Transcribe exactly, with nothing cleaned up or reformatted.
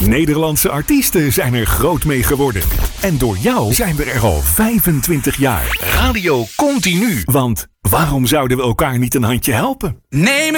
Nederlandse artiesten zijn er groot mee geworden. En door jou zijn we er al vijfentwintig jaar. Radio Continu. Want waarom zouden we elkaar niet een handje helpen? Neem